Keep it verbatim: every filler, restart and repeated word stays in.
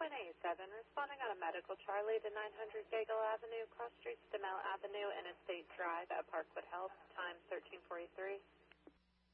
Quinn eighty-seven, responding on a medical Charlie to nine hundred Gagel Avenue, cross streets Demel Avenue and Estate Drive at Parkwood Health, time thirteen forty-three.